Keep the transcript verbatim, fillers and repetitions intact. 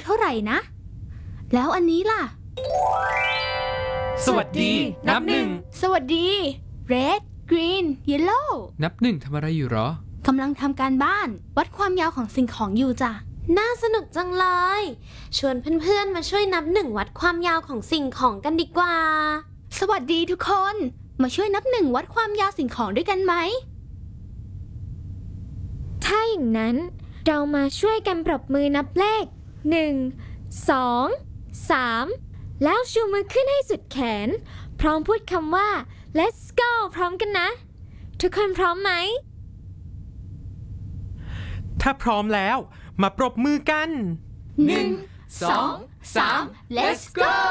เท่าไหร่นะแล้วอันนี้ล่ะสวัสดีนับหนึ่งสวัสดี red green yellow นับหนึ่งทำอะไรอยู่หรอกำลังทำการบ้านวัดความยาวของสิ่งของอยู่จ้ะน่าสนุกจังเลยชวนเพื่อนๆมาช่วยนับหนึ่งวัดความยาวของสิ่งของกันดีกว่าสวัสดีทุกคนมาช่วยนับหนึ่งวัดความยาวสิ่งของด้วยกันไหมถ้าอย่างนั้นเรามาช่วยกันปรบมือนับเลขหนึ่ง สอง สามแล้วชูมือขึ้นให้สุดแขนพร้อมพูดคำว่า let's go พร้อมกันนะทุกคนพร้อมไหมถ้าพร้อมแล้วมาปรบมือกันหนึ่ง สอง สาม let's go